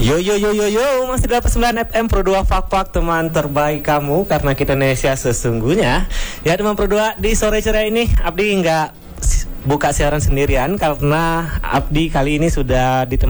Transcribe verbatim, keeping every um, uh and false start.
Yo yo yo yo yo, masih dapat sembilan F M Pro dua Fak Fak, teman terbaik kamu karena kita Indonesia sesungguhnya. Ya teman Pro dua, di sore ceria ini Abdi nggak buka siaran sendirian karena Abdi kali ini sudah ditemani